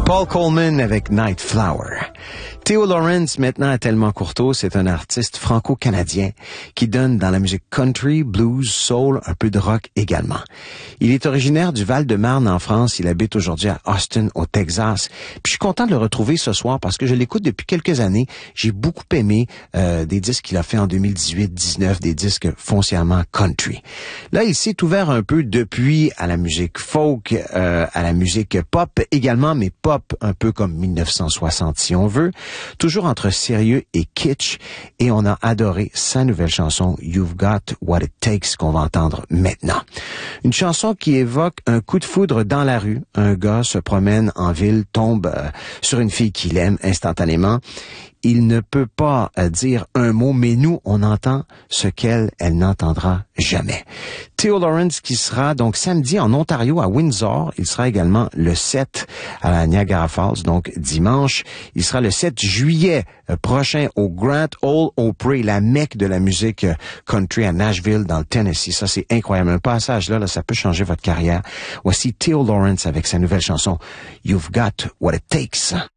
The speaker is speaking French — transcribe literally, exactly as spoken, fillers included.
Paul Coleman avec Night Flower. Theo Lawrence, maintenant à Tellement Courteau, c'est un artiste franco-canadien qui donne dans la musique country, blues, soul, un peu de rock également. Il est originaire du Val-de-Marne en France. Il habite aujourd'hui à Austin, au Texas. Puis je suis content de le retrouver ce soir parce que je l'écoute depuis quelques années. J'ai beaucoup aimé euh, des disques qu'il a fait en deux mille dix-huit dix-neuf, des disques foncièrement country. Là, il s'est ouvert un peu depuis à la musique folk, euh, à la musique pop également, mais pop un peu comme mille neuf cent soixante si on veut. Toujours entre sérieux et kitsch, et on a adoré sa nouvelle chanson You've Got What It Takes qu'on va entendre maintenant. Une chanson qui évoque un coup de foudre dans la rue. Un gars se promène en ville, tombe euh, sur une fille qu'il aime instantanément. Il ne peut pas euh, dire un mot, mais nous, on entend ce qu'elle, elle n'entendra jamais. Theo Lawrence qui sera donc samedi en Ontario à Windsor. Il sera également le sept à la Niagara Falls, donc dimanche. Il sera le sept juillet euh, prochain au Grand Ole Opry, la mecque de la musique euh, country à Nashville, dans le Tennessee. Ça, c'est incroyable. Un passage là, là, ça peut changer votre carrière. Voici Theo Lawrence avec sa nouvelle chanson You've Got What It Takes.